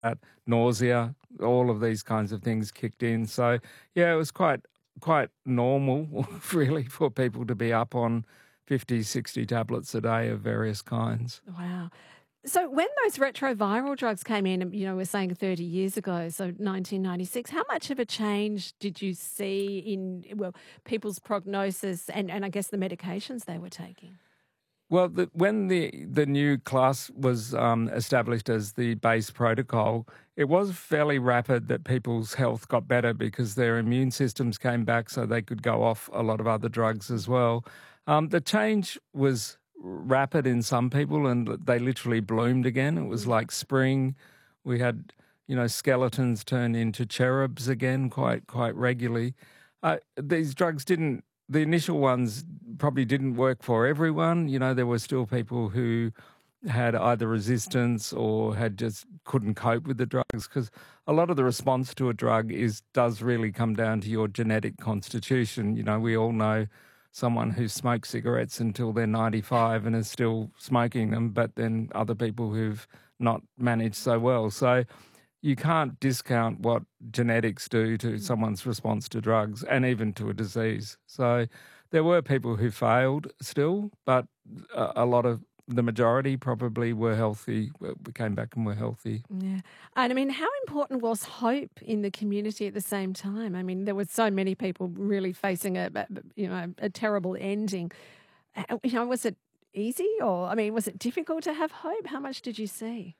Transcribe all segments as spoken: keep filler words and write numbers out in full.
that, nausea, all of these kinds of things kicked in. So, yeah, it was quite quite normal, really, for people to be up on fifty, sixty tablets a day of various kinds. Wow. So when those retroviral drugs came in, you know, we're saying thirty years ago, so nineteen ninety-six, how much of a change did you see in, well, people's prognosis and, and I guess the medications they were taking? Well, the, when the, the new class was um, established as the base protocol, it was fairly rapid that people's health got better because their immune systems came back so they could go off a lot of other drugs as well. Um, the change was rapid in some people and they literally bloomed again. It was like spring. We had, you know, skeletons turn into cherubs again quite, quite regularly. Uh, these drugs didn't The initial ones probably didn't work for everyone. You know, there were still people who had either resistance or had just couldn't cope with the drugs because a lot of the response to a drug is does really come down to your genetic constitution. You know, we all know someone who smokes cigarettes until they're ninety-five and is still smoking them, but then other people who've not managed so well. So you can't discount what genetics do to someone's response to drugs and even to a disease. So there were people who failed still, but a, a lot of the majority probably were healthy, we came back and were healthy. Yeah. And I mean, how important was hope in the community at the same time? I mean, there were so many people really facing a, you know, a terrible ending. You know, was it easy or, I mean, was it difficult to have hope? How much did you see?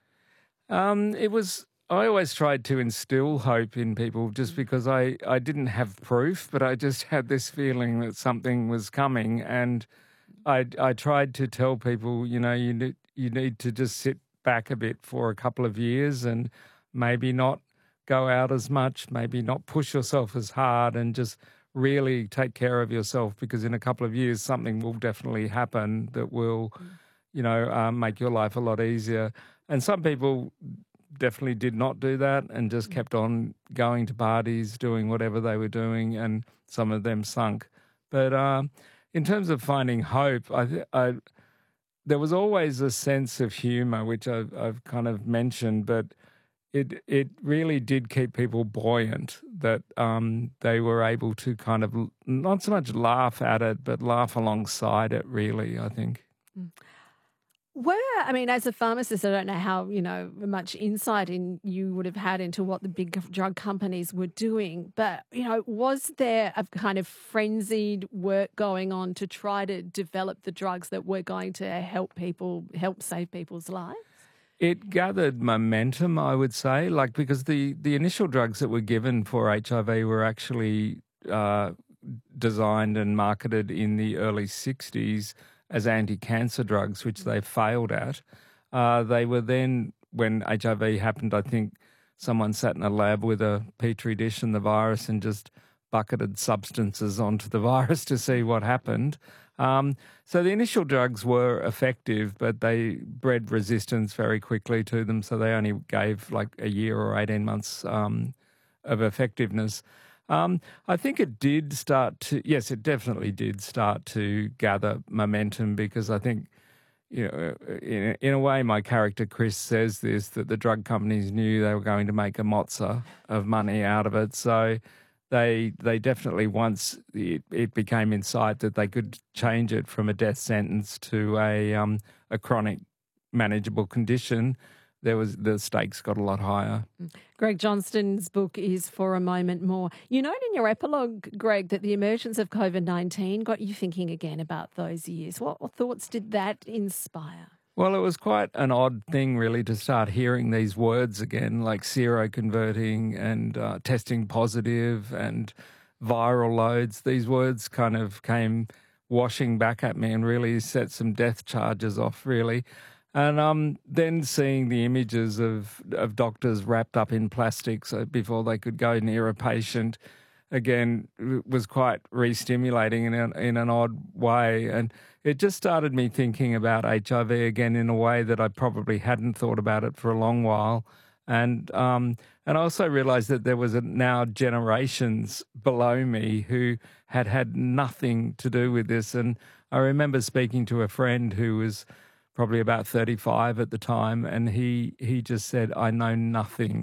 Um, it was... I always tried to instill hope in people just because I, I didn't have proof, but I just had this feeling that something was coming. And I, I tried to tell people, you know, you need, you need to just sit back a bit for a couple of years and maybe not go out as much, maybe not push yourself as hard and just really take care of yourself because in a couple of years something will definitely happen that will, you know, um, make your life a lot easier. And some people definitely did not do that and just kept on going to parties, doing whatever they were doing, and some of them sunk. But uh, in terms of finding hope, I, I, there was always a sense of humour, which I've, I've kind of mentioned, but it it really did keep people buoyant, that um, they were able to kind of not so much laugh at it, but laugh alongside it, really, I think. Mm. Were, I mean, as a pharmacist, I don't know how, you know, much insight in you would have had into what the big drug companies were doing, but, you know, was there a kind of frenzied work going on to try to develop the drugs that were going to help people, help save people's lives? It gathered momentum, I would say, like because the, the initial drugs that were given for H I V were actually uh, designed and marketed in the early sixties as anti-cancer drugs, which they failed at. Uh, they were then, when H I V happened, I think someone sat in a lab with a petri dish and the virus and just bucketed substances onto the virus to see what happened. Um, so the initial drugs were effective, but they bred resistance very quickly to them, so they only gave like a year or eighteen months um, of effectiveness. Um, I think it did start to, yes, it definitely did start to gather momentum because I think, you know, in, in a way my character Chris says this, that the drug companies knew they were going to make a mozza of money out of it. So they they definitely, once it, it became in sight that they could change it from a death sentence to a um, a chronic manageable condition, there was the stakes got a lot higher. Greg Johnston's book is For a Moment More. You note in your epilogue, Greg, that the emergence of COVID nineteen got you thinking again about those years. What, what thoughts did that inspire? Well, it was quite an odd thing, really, to start hearing these words again, like seroconverting and uh, testing positive and viral loads. These words kind of came washing back at me and really set some death charges off, really. And um, then seeing the images of, of doctors wrapped up in plastics before they could go near a patient, again, was quite re-stimulating in, a, in an odd way. And it just started me thinking about H I V again in a way that I probably hadn't thought about it for a long while. And um, and I also realised that there was a, now generations below me who had had nothing to do with this. And I remember speaking to a friend who was probably about thirty-five at the time, and he he just said, "I know nothing